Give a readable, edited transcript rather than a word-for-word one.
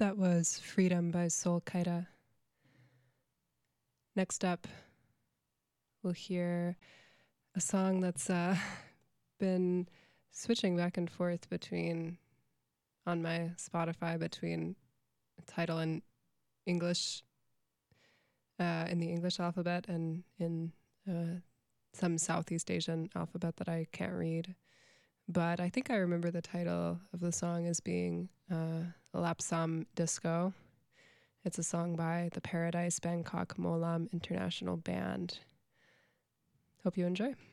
That was Freedom by Soul Kaida. Next up, we'll hear a song that's been switching back and forth between on my Spotify between title and English in the English alphabet and in some Southeast Asian alphabet that I can't read. But I think I remember the title of the song as being Lapsam Disco. It's a song by the Paradise Bangkok Molam International Band. Hope you enjoy.